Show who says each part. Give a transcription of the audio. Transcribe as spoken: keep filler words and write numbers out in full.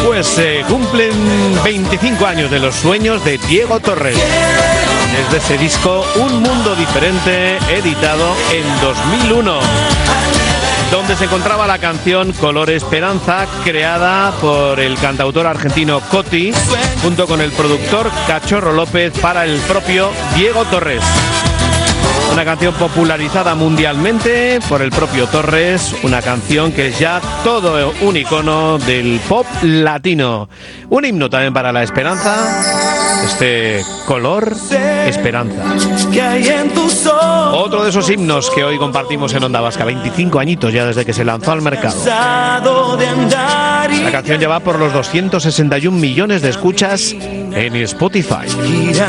Speaker 1: Pues se eh, cumplen veinticinco años de los sueños de Diego Torres. Desde ese disco Un Mundo Diferente, editado en dos mil uno, donde se encontraba la canción Color Esperanza, creada por el cantautor argentino Coti, junto con el productor Cachorro López para el propio Diego Torres. Una canción popularizada mundialmente por el propio Torres, una canción que es ya todo un icono del pop latino. Un himno también para la esperanza, este Color Esperanza. Otro de esos himnos que hoy compartimos en Onda Vasca, veinticinco añitos ya desde que se lanzó al mercado. La canción ya va por los doscientos sesenta y un millones de escuchas en Spotify.